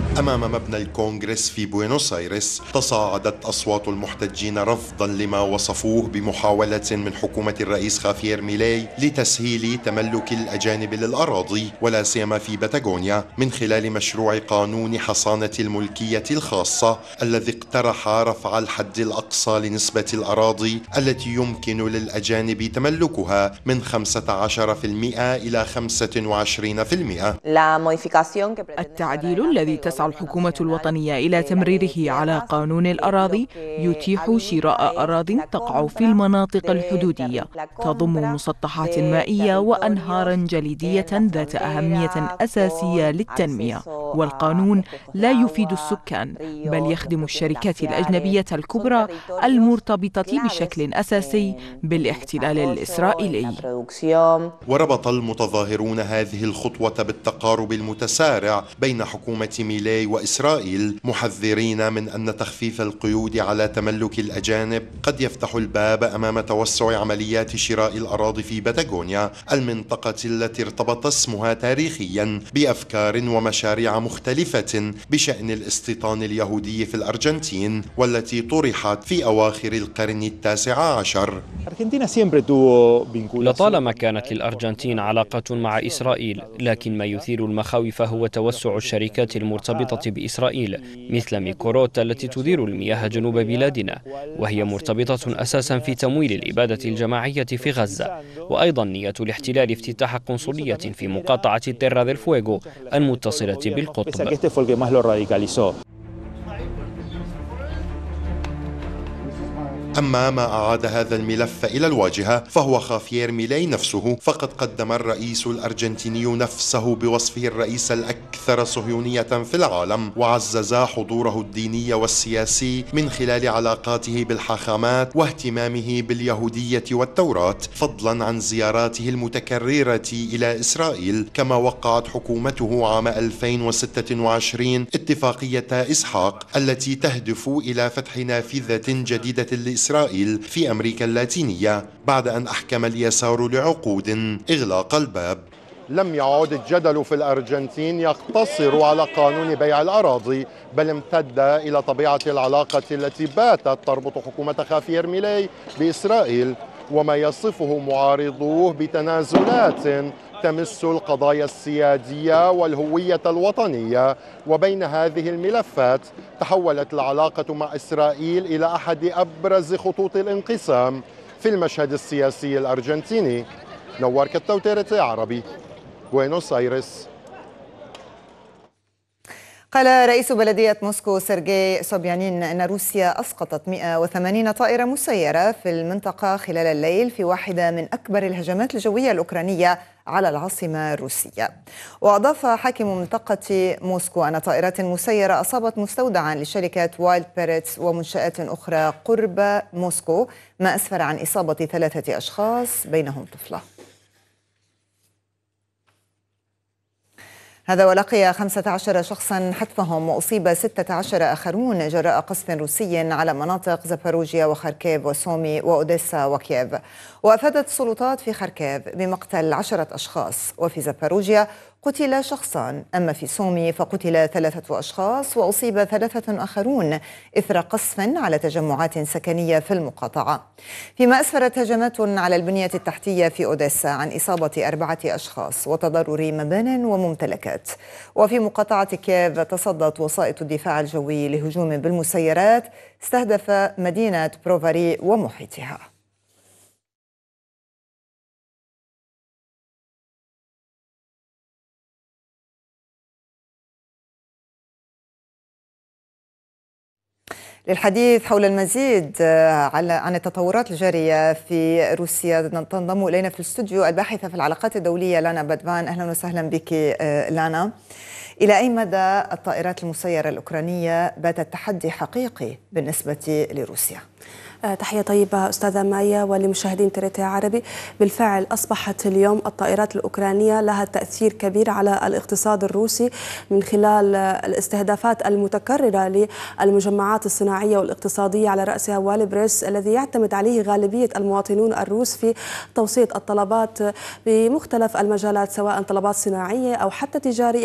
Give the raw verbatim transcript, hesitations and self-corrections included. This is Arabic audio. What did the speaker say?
أمام مبنى الكونغرس في بوينوس آيرس تصاعدت أصوات المحتجين رفضا لما وصفوه بمحاولة من حكومة الرئيس خافير ميلاي لتسهيل تملك الأجانب للأراضي ولا سيما في باتاغونيا من خلال مشروع قانون حصانة الملكية الخاصة الذي اقترح رفع الحد الأقصى لنسبة الأراضي التي يمكن للأجانب تملكها من خمسة عشر بالمئة إلى خمسة وعشرين بالمئة. التعديل الذي تسعى الحكومة الوطنية إلى تمريره على قانون الأراضي يتيح شراء أراضٍ تقع في المناطق الحدودية تضم مسطحات مائية وأنهارا جليدية ذات أهمية أساسية للتنمية، والقانون لا يفيد السكان بل يخدم الشركات الأجنبية الكبرى المرتبطة بشكل أساسي بالاحتلال الإسرائيلي. وربط المتظاهرون هذه الخطوة بالتقارب المتسارع بين حكومة ميلاي وإسرائيل، محذرين من أن تخفيف القيود على تملك الأجانب قد يفتح الباب أمام توسع عمليات شراء الأراضي في باتاغونيا، المنطقة التي ارتبط اسمها تاريخيا بأفكار ومشاريع مختلفة بشأن الاستيطان اليهودي في الأرجنتين والتي طرحت في أواخر القرن التاسع عشر. لطالما كانت للأرجنتين علاقة مع إسرائيل، لكن ما يثير المخاوف هو توسع الشركات المرتبطة بإسرائيل مثل ميكوروتا التي تدير المياه جنوب بلادنا، وهي مرتبطة أساسا في تمويل الإبادة الجماعية في غزة، وأيضا نية الاحتلال افتتاح قنصلية في مقاطعة تيرا ديل فويغو المتصلة بالقطب. أما ما أعاد هذا الملف إلى الواجهة فهو خافير ميلاي نفسه، فقد قدم الرئيس الأرجنتيني نفسه بوصفه الرئيس الأكثر صهيونية في العالم، وعزز حضوره الديني والسياسي من خلال علاقاته بالحاخامات واهتمامه باليهودية والتوراة، فضلا عن زياراته المتكررة إلى إسرائيل. كما وقعت حكومته عام ألفين وستة وعشرين اتفاقية إسحاق التي تهدف إلى فتح نافذة جديدة لإسرائيل إسرائيل في أمريكا اللاتينية بعد أن أحكم اليسار لعقود إغلاق الباب. لم يعد الجدل في الأرجنتين يقتصر على قانون بيع الأراضي، بل امتد إلى طبيعة العلاقة التي باتت تربط حكومة خافير ميلاي بإسرائيل وما يصفه معارضوه بتنازلات تمس القضايا السيادية والهوية الوطنية. وبين هذه الملفات تحولت العلاقة مع إسرائيل إلى أحد أبرز خطوط الانقسام في المشهد السياسي الأرجنتيني. نوار كتوتيرتي عربي، بوينوس آيرس. قال رئيس بلدية موسكو سيرجي صوبيانين أن روسيا أسقطت مئة وثمانين طائرة مسيرة في المنطقة خلال الليل في واحدة من أكبر الهجمات الجوية الأوكرانية على العاصمة الروسية. وأضاف حاكم منطقة موسكو أن طائرات مسيرة أصابت مستودعا لشركة وايلد بيريتس ومنشآت أخرى قرب موسكو، ما أسفر عن إصابة ثلاثة أشخاص بينهم طفلة. هذا ولقي خمسة عشر شخصا حتفهم وأصيب ستة عشر آخرون جراء قصف روسي على مناطق زاباروجيا وخاركيف وسومي وأوديسا وكييف. وأفادت السلطات في خاركيف بمقتل عشرة أشخاص، وفي زاباروجيا قتل شخصان، أما في سومي فقتل ثلاثة أشخاص وأصيب ثلاثة آخرون إثر قصف على تجمعات سكنية في المقاطعة. فيما أسفرت هجمات على البنية التحتية في أوديسا عن إصابة أربعة أشخاص وتضرر مبان وممتلكات. وفي مقاطعة كييف تصدت وسائط الدفاع الجوي لهجوم بالمسيرات استهدف مدينة بروفاري ومحيطها. للحديث حول المزيد عن التطورات الجارية في روسيا تنضم إلينا في الاستوديو الباحثة في العلاقات الدولية لانا بدفان. أهلا وسهلا بك لانا. إلى أي مدى الطائرات المسيرة الأوكرانية باتت تحدي حقيقي بالنسبة لروسيا؟ تحية طيبة أستاذة مايا ولمشاهدين تريتي عربي. بالفعل أصبحت اليوم الطائرات الأوكرانية لها تأثير كبير على الاقتصاد الروسي من خلال الاستهدافات المتكررة للمجمعات الصناعية والاقتصادية على رأسها والبريس الذي يعتمد عليه غالبية المواطنون الروس في توصية الطلبات بمختلف المجالات، سواء طلبات صناعية أو حتى تجارية.